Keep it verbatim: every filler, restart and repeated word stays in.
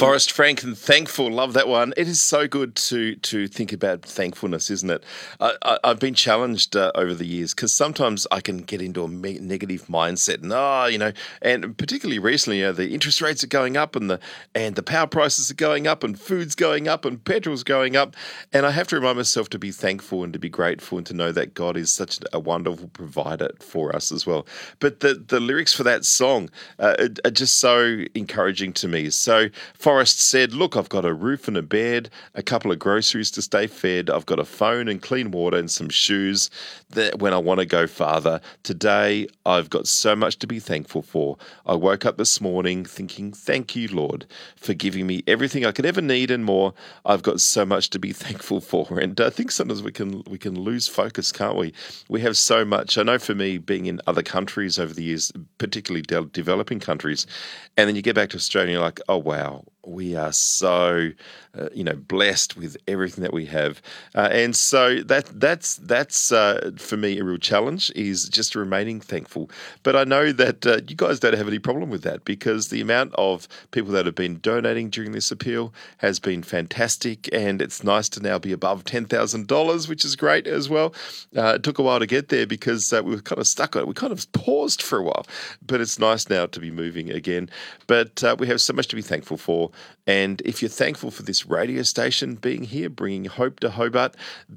Forrest Frank and Thankful, love that one. It is so good to to think about thankfulness, isn't it? I, I, I've been challenged uh, over the years because sometimes I can get into a me- negative mindset, and oh, you know, and particularly recently, you know, the interest rates are going up, and the and the power prices are going up, and food's going up, and petrol's going up, and I have to remind myself to be thankful and to be grateful and to know that God is such a wonderful provider for us as well. But the the lyrics for that song uh, are, are just so encouraging to me. So Forrest said, look, I've got a roof and a bed, a couple of groceries to stay fed, I've got a phone and clean water and some shoes that when I want to go farther. Today, I've got so much to be thankful for. I woke up this morning thinking, thank you, Lord, for giving me everything I could ever need and more. I've got so much to be thankful for. And I think sometimes we can we can lose focus, can't we? We have so much. I know for me, being in other countries over the years, particularly de- developing countries, and then you get back to Australia and you're like, oh, wow, we are so, uh, you know, blessed with everything that we have, uh, and so that that's that's uh, for me a real challenge is just remaining thankful. But I know that uh, you guys don't have any problem with that because the amount of people that have been donating during this appeal has been fantastic, and it's nice to now be above ten thousand dollars, which is great as well. Uh, it took a while to get there because uh, we were kind of stuck on it. We kind of paused for a while, but it's nice now to be moving again. But uh, we have so much to be thankful for. And if you're thankful for this radio station being here, bringing hope to Hobart,